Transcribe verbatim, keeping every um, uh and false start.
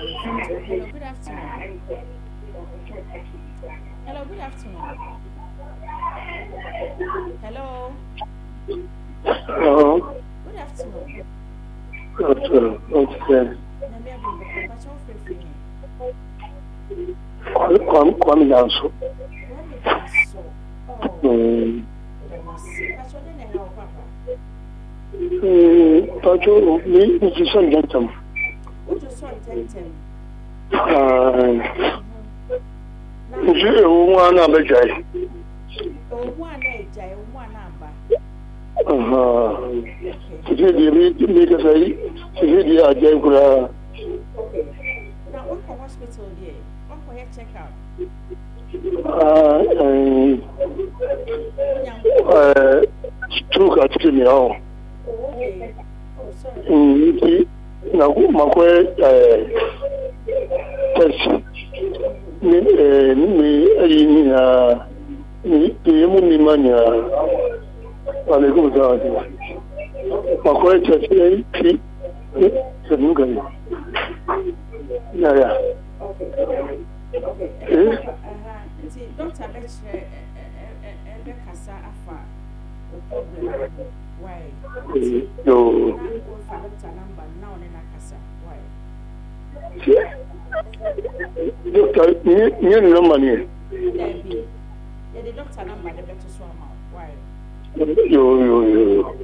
Hello, good afternoon. Hello, good afternoon. Hello. Hello. Good afternoon. Good afternoon. Okay. Namia Bimbo, but you're free free. Kwame Kwame Danso. Kwame Danso. Oh. Hmm. Let me see. But you're in a help, Papa. Hmm. Pacho, me, me just on gentle. What you saw ten Ah. Nje o na bejai. Oh, one age, I one number. Aha. Sisi di mi mi ka sai. Sisi di ajai kura. Okay. Now, what for hospital there? What for your check out? Ah, eh. Eh, stroke at me now. Oh, okay. Oh, sorry. Hmm. Na ku makwe eh test. Ni eh ni ayi ni na ni ni mu ni manya. Alaikum salam. Makwe test ni ki se nuga ni. Ya ya. Okay. Okay. Eh? Uh-huh. See, doctor, let's uh, kasa afa the problem. Why? Yo. Now go for doctor number now na kasa. Why? Doctor, ni ni ni number ni. There be. Yeah, the doctor number the better so amount. Why? Yo yo yo.